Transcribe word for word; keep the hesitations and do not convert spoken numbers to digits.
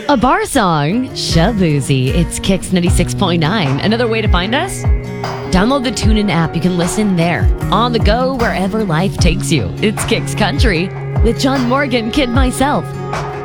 A bar song, Shabuzi. It's Kicks ninety-six point nine. Another way to find us? Download the TuneIn app. You can listen there. On the go, wherever life takes you. It's Kicks Country with John Morgan, Kid Myself.